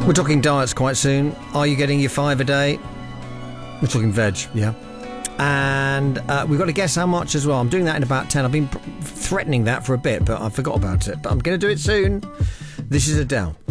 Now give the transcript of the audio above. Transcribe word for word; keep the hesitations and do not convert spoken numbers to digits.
We're talking diets quite soon. Are you getting your five a day? We're talking veg, yeah. And uh, we've got to guess how much as well. I'm doing that in about ten. I've been threatening that for a bit, but I forgot about it. But I'm going to do it soon. This is Adele.